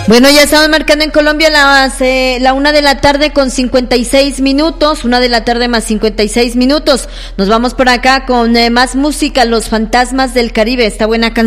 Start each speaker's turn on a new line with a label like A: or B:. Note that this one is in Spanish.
A: Bueno, ya estamos marcando en Colombia la 1:00 con 56 minutos, 1:00 más 56 minutos. Nos vamos por acá con más música, Los Fantasmas del Caribe, esta buena canción.